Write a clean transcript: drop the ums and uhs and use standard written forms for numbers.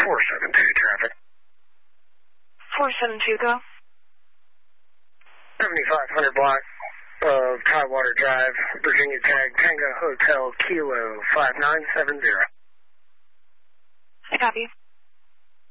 472 traffic. 472, go. 7500 block of Tidewater Drive, Virginia Tag, Tango Hotel, Kilo 5970. I copy.